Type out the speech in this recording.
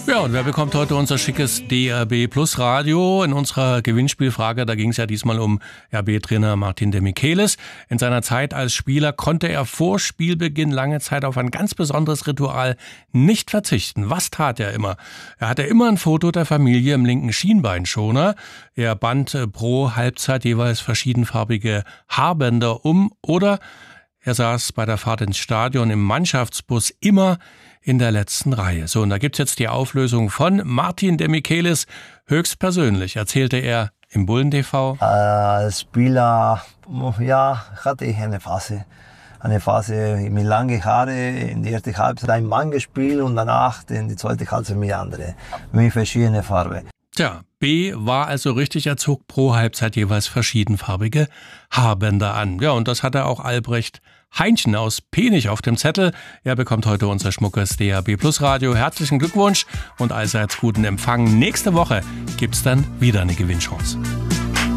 Ja, und wer bekommt heute unser schickes DRB Plus Radio? In unserer Gewinnspielfrage, da ging es ja diesmal um RB-Trainer Martin Demichelis. In seiner Zeit als Spieler konnte er vor Spielbeginn lange Zeit auf ein ganz besonderes Ritual nicht verzichten. Was tat er immer? Er hatte immer ein Foto der Familie im linken Schienbeinschoner. Er band pro Halbzeit jeweils verschiedenfarbige Haarbänder um oder er saß bei der Fahrt ins Stadion im Mannschaftsbus immer in der letzten Reihe. So, und da gibt's jetzt die Auflösung von Martin Demichelis höchstpersönlich, erzählte er im Bullen TV. Als Spieler, ja, hatte ich eine Phase mit langen Haaren. In der ersten Halbzeit ein Mann gespielt und danach in die zweite Halbzeit mit andere, mit verschiedenen Farben. Tja, B war also richtig, er zog pro Halbzeit jeweils verschiedenfarbige Haarbänder an. Ja, und das hatte auch Albrecht Heinchen aus Penich auf dem Zettel. Er bekommt heute unser schmuckes DRB Plus Radio. Herzlichen Glückwunsch und allseits guten Empfang. Nächste Woche gibt's dann wieder eine Gewinnchance.